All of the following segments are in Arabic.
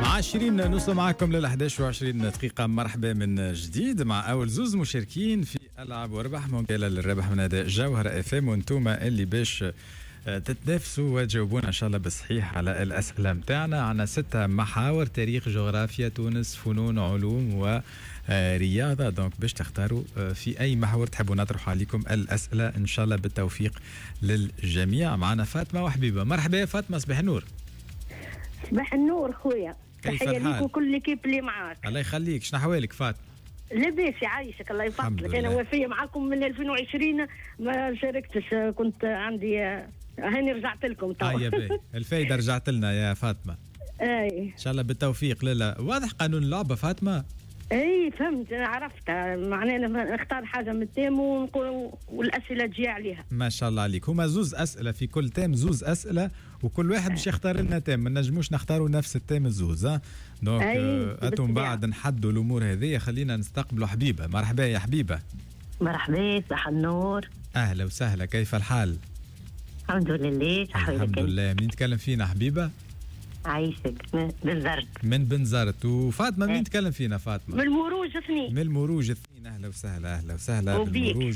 مع 20 نوصل معكم لل 11 و20 دقيقة. مرحبا من جديد مع أول زوز مشاركين في ألعب واربح مقابلة للربح من أداء جوهر اف ام، وانتم اللي باش تتنافسوا وتجاوبونا ان شاء الله بالصحيح على الاسئله متاعنا. عنا 6 محاور: تاريخ، جغرافيا، تونس، فنون، علوم ورياضه. دونك باش تختاروا في اي محور تحبوا نطرح عليكم الاسئله ان شاء الله بالتوفيق للجميع. معنا فاطمه وحبيبه. مرحبا يا فاطمه، صباح النور. صباح النور خويا، تحيه ليك وكل ليكيب اللي معاك. الله يخليك. شنو احوالك فاطمه؟ لاباس يعيشك، الله يفضلك. انا وفيه معاكم من 2020 ما شاركتش، كنت عندي هاني رجعت لكم طبعا. يا باهي الفايده رجعت لنا يا فاطمه. اي ان شاء الله بالتوفيق. لا واضح قانون اللعبه فاطمه. اي فهمت، عرفتها. معناها نختار حاجه من التيم والاسئله تجي عليها. ما شاء الله عليك. هما زوز اسئله في كل تيم، زوز اسئله وكل واحد باش يختار لنا تيم. ما نجموش نختاروا نفس التيم الزوز. دونك اتم بعد نحدوا الامور هذه. خلينا نستقبلوا حبيبه. مرحبا يا حبيبه. مرحبا، صباح النور. اهلا وسهلا، كيف الحال؟ الحمد لله. الحمد لله. منين تكلم فينا حبيبه؟ عايشك من بنزرت. من بنزرت. وفاطمه منين تكلم فينا فاطمه؟ من المروج 2. من المروج 2. اهلا وسهلا. اهلا وسهلا بالمروج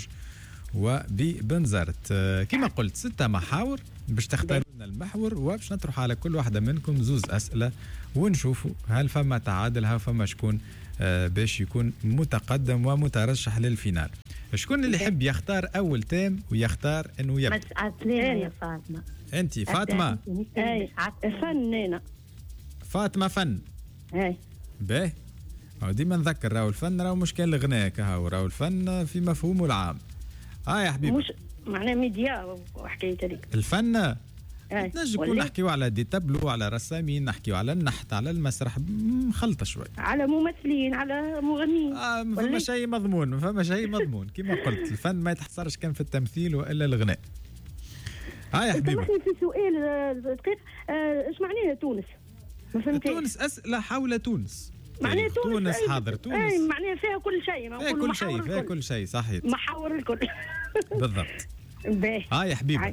وببنزرت. كما قلت 6 محاور باش تختاروا لنا المحور، وباش نطرح على كل واحده منكم زوز اسئله ونشوفوا هل فما تعادل، هل فما شكون باش يكون متقدم ومترشح للفينال. شكون اللي يحب يختار اول تيم ويختار انه يبدا؟ بس عسلامة يا فاطمه. انت فاطمه؟ اي فن. انا فاطمه فن. اي باهي. ديما نذكر راهو الفن راهو مش كان الغناء كهو، راهو الفن في مفهومه العام. يا حبيبي مش معناه ميديا وحكايه هذيك الفن. نجم نكون نحكيو على دي تابلو، على رسامين، نحكيو على النحت، على المسرح، مخلطه شوي، على ممثلين، على مغنيين. ما فما شيء مضمون، ما فما شيء مضمون. كما قلت الفن ما يتحصرش كان في التمثيل والا الغناء. يا حبيبي سامحني في سؤال دقيق. ايش معناها تونس؟ ما فهمتش. تونس اسئله حول تونس. معناها تونس حاضر. تونس معناها فيها كل شيء. فيها كل شيء، فيها كل شيء. صحيح، محاور الكل. بالضبط. باهي يا حبيبه.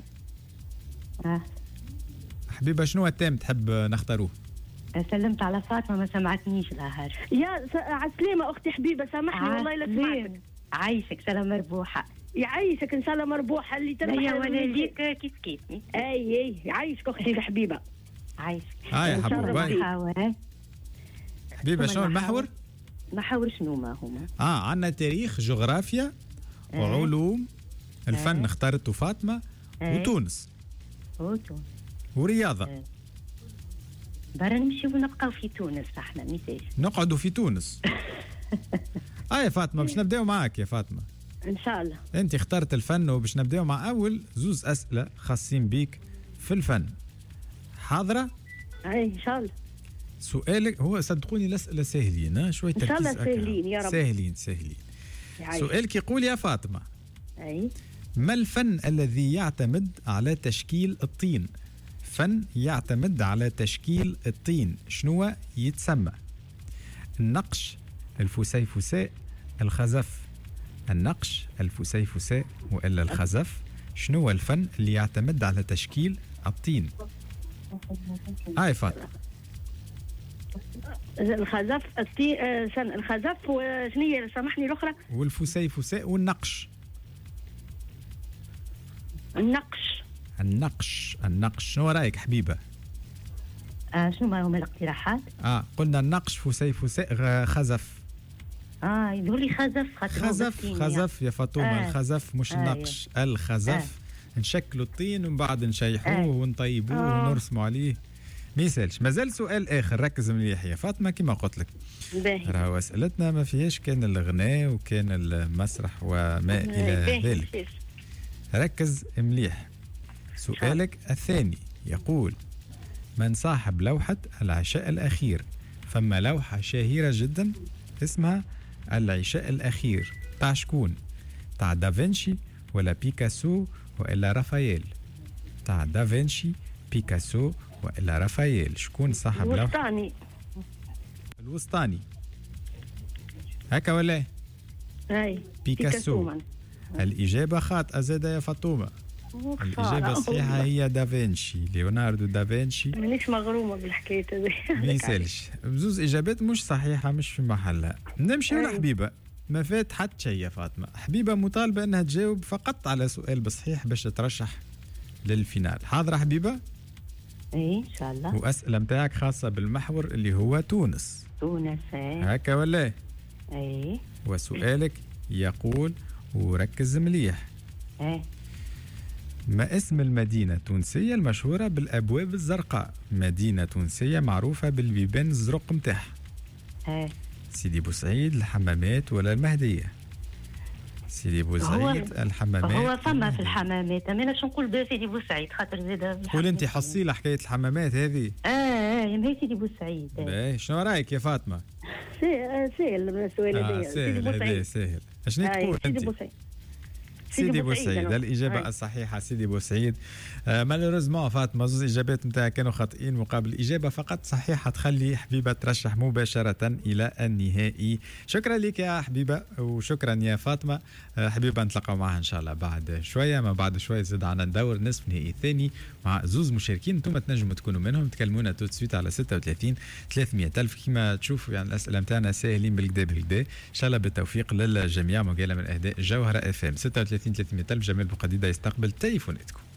حبيبه شنو التيم تحب نختاروه؟ سلمت على فاطمه ما سمعتنيش ظاهر. يا عسلامة اختي حبيبه، سامحني والله لا سمعتك. عايشك سلام مربوحه. يعيشك ان شاء الله مربوحه. اللي تربح ولا ليك كيف كيفني. اي يعيشك اختي الحبيبه. عايشك. يا حبيبه. حبيبه شنو المحور؟ محاور شنو ما هما؟ عندنا تاريخ، جغرافيا وعلوم. الفن اختارته فاطمه. وتونس ورياضه. برا نمشي ونبقاو في تونس. احنا ميساج نقعدوا في تونس. يا فاطمه باش نبداو معاك يا فاطمه ان شاء الله. انت اخترت الفن، وباش نبداو مع اول زوز اسئله خاصين بيك في الفن. حاضره؟ اي ان شاء الله. سؤالك هو صدقوني الاسئله سهلين. شويه تركيز. ان شاء الله سهلين يا رب. سهلين. سؤالك يقول يا فاطمه: ما الفن الذي يعتمد على تشكيل الطين؟ فن يعتمد على تشكيل الطين، شنو يتسمى؟ النقش، الفسيفساء، الخزف. النقش، الفسيفساء والا الخزف. شنو الفن اللي يعتمد على تشكيل الطين؟ فاطمه. الخزف، الطين، الخزف، وشنو هي سامحني الاخرى؟ والفسيفساء والنقش. النقش. شنو رايك حبيبه؟ شنو ما هما الاقتراحات؟ قلنا النقش، فسيفساء، خزف. يقول لي خزف يا فاطمه. الخزف مش النقش. الخزف نشكلوا الطين ومن بعد نشيحوه ونطيبوه ونرسموا عليه. ما يسالش. مازال سؤال اخر، ركز مليح يا فاطمه. كما قلت لك راهو اسئلتنا ما فيهاش كان الغناء وكان المسرح وما الى ذلك. ركز مليح. سؤالك الثاني يقول: من صاحب لوحة العشاء الأخير؟ فما لوحة شهيرة جدا اسمها العشاء الأخير. تاع شكون؟ تاع دافنشي ولا بيكاسو وإلا رافائيل؟ تاع دافنشي، بيكاسو وإلا رافائيل. شكون صاحب لوحة الوسطاني؟ هكا ولا؟ اي بيكاسو. الإجابة خاطئة زادة يا فاطمة. الإجابة الصحيحة هي دافنشي، ليوناردو دافنشي. مانيش مغرومة بالحكاية هذه. ما يسالش، بزوز إجابات مش صحيحة، مش في محلها. نمشي لحبيبة، ما فات حتى شيء يا فاطمة. حبيبة مطالبة أنها تجاوب فقط على سؤال بصحيح باش تترشح للفينال. حاضرة حبيبة؟ اي ان شاء الله. وأسئلة متاعك خاصة بالمحور اللي هو تونس. تونس هكا ولا؟ اي. وسؤالك يقول، وركز مليح، ما اسم المدينة التونسية المشهورة بالأبواب الزرقاء؟ مدينة تونسية معروفة بالبيبان الزرق متاعها. سيدي بوسعيد، الحمامات، ولا المهدية؟ سيدي بوسعيد، الحمامات. هو فما في الحمامات، انا شو نقول سيدي بوسعيد خاطر زاد. قول انت حصيله حكاية الحمامات هذه. هي سيدي بوسعيد. باهي، شنو رايك يا فاطمة؟ سهل السؤال هذا. سهل هذا سهل. اشنو تقول انت؟ سيدي بوسعيد. سيدي بوسعيد الإجابة الصحيحة، سيدي بوسعيد. مالوريزمون فاطمة زوز إجابات نتاعها كانوا خاطئين مقابل إجابة فقط صحيحة تخلي حبيبة ترشح مباشرة إلى النهائي. شكرا لك يا حبيبة، وشكرا يا فاطمة. حبيبة نتلقى معها إن شاء الله بعد شوية. ما بعد شوية زاد عنا ندور نصف نهائي ثاني مع زوز مشاركين، انتم تنجموا تكونوا منهم. تكلمونا تو سويت على 36 300 ألف. كما تشوفوا يعني الأسئلة نتاعنا ساهلين بالكدا بالكدا. إن شاء الله بالتوفيق للجميع. مقالة من أهداء جوهرة FM. 36 300 ألف. جمال بوقديدة يستقبل تليفوناتكم.